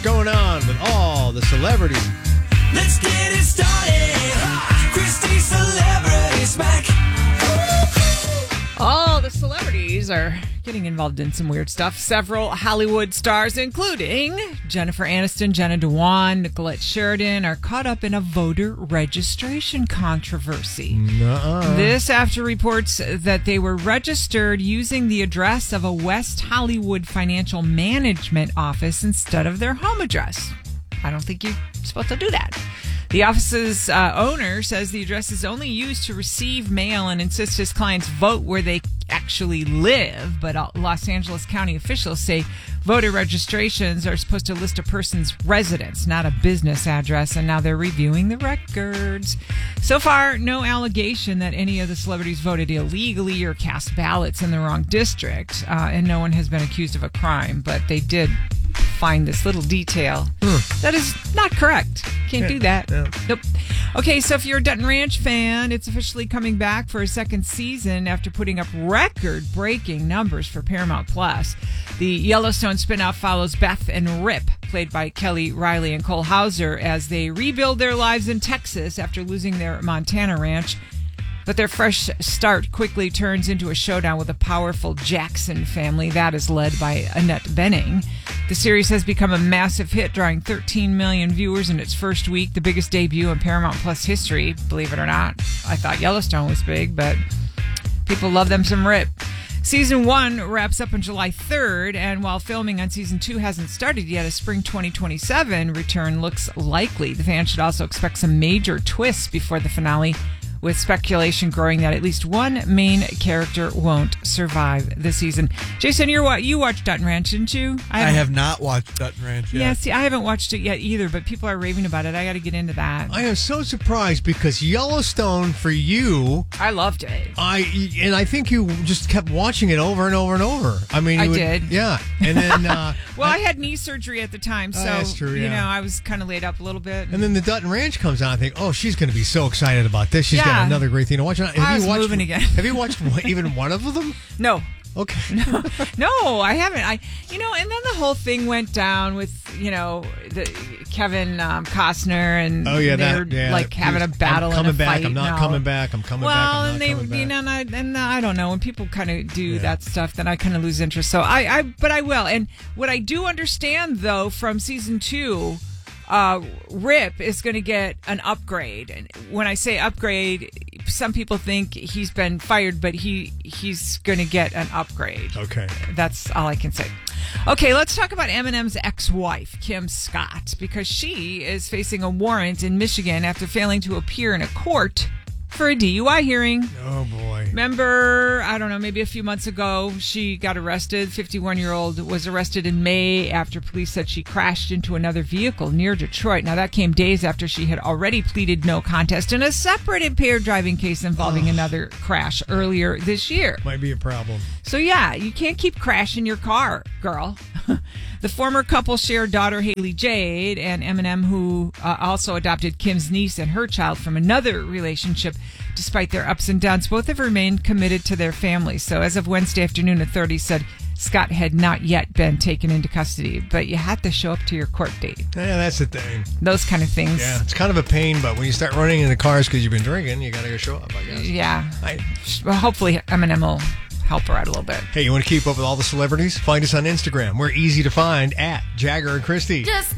going on with all the celebrities? Let's get it started. Christy Celebrity Smack. All the celebrities are getting involved in some weird stuff. Several Hollywood stars, including Jennifer Aniston, Jenna Dewan, Nicolette Sheridan, are caught up in a voter registration controversy. This after reports that they were registered using the address of a West Hollywood financial management office instead of their home address. I don't think you're supposed to do that. The office's owner says the address is only used to receive mail and insists his clients vote where they actually live. But Los Angeles County officials say voter registrations are supposed to list a person's residence, not a business address, and now they're reviewing the records. So far, no allegation that any of the celebrities voted illegally or cast ballots in the wrong district, and no one has been accused of a crime, but they did find this little detail that is not correct. Can't do that. Yeah. Nope. Okay, so if you're a Dutton Ranch fan, it's officially coming back for a second season after putting up record-breaking numbers for Paramount Plus. The Yellowstone spinoff follows Beth and Rip, played by Kelly Riley and Cole Hauser, as they rebuild their lives in Texas after losing their Montana ranch. But their fresh start quickly turns into a showdown with a powerful Jackson family that is led by Annette Bening. The series has become a massive hit, drawing 13 million viewers in its first week, the biggest debut in Paramount Plus history, believe it or not. I thought Yellowstone was big, but people love them some Rip. Season 1 wraps up on July 3rd, and while filming on Season 2 hasn't started yet, a spring 2027 return looks likely. The fans should also expect some major twists before the finale, with speculation growing that at least one main character won't survive this season. Jason, you watched Dutton Ranch, didn't you? I have not watched Dutton Ranch yet. Yeah, see, I haven't watched it yet either, but people are raving about it. I got to get into that. I am so surprised because Yellowstone, for you, I loved it. I think you just kept watching it over and over and over. I mean, I did. Yeah, and then well, I had knee surgery at the time, so that's true, yeah. I was kind of laid up a little bit. And then the Dutton Ranch comes on. I think, oh, she's going to be so excited about this. She's got another great thing to watch. I was moving again. Have you watched even one of them? No. Okay. No, I haven't. And then the whole thing went down with, the Kevin Costner, and they're having a battle and a fight. I'm not coming back. I'm coming back. I'm not coming back. And I don't know, when people kind of do that stuff, then I kind of lose interest. So but I will. And what I do understand though from season 2, Rip is going to get an upgrade. And when I say upgrade, some people think he's been fired, but he's going to get an upgrade. Okay. That's all I can say. Okay, let's talk about Eminem's ex-wife, Kim Scott, because she is facing a warrant in Michigan after failing to appear in a court for a DUI hearing. Oh, boy. Remember, I don't know, maybe a few months ago, she got arrested. 51-year-old was arrested in May after police said she crashed into another vehicle near Detroit. Now, that came days after she had already pleaded no contest in a separate impaired driving case involving another crash earlier this year. Might be a problem. So, yeah, you can't keep crashing your car, girl. The former couple shared daughter Haley Jade, and Eminem, who also adopted Kim's niece and her child from another relationship. Despite their ups and downs, both have remained committed to their families. So as of Wednesday afternoon, authorities said Scott had not yet been taken into custody, but you had to show up to your court date. Yeah, that's the thing. Those kind of things. Yeah, it's kind of a pain, but when you start running into cars because you've been drinking, you got to go show up, I guess. Yeah. Well, hopefully Eminem will help her out a little bit. Hey, you want to keep up with all the celebrities? Find us on Instagram. We're easy to find at Jagger and Christy.